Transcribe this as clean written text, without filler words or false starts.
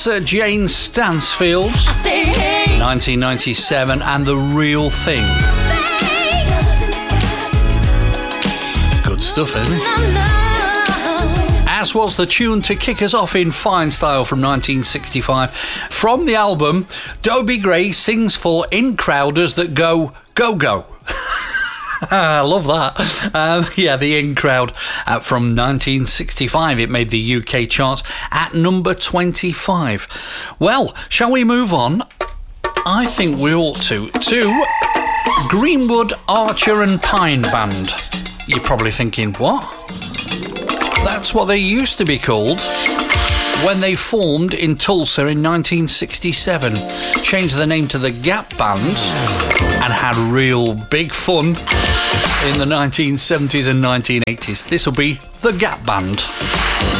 Jane Stansfield, 1997, and The Real Thing. Good stuff, isn't it? As was the tune to kick us off in fine style from 1965. From the album, Dobie Gray sings for in-crowders that go, go, go. I love that. The In Crowd from 1965. It made the UK charts at number 25. Well, shall we move on? I think we ought to Greenwood Archer and Pine Band. You're probably thinking, what? That's what they used to be called when they formed in Tulsa in 1967. Changed the name to the Gap Band and had real big fun in the 1970s and 1980s. This will be the Gap Band.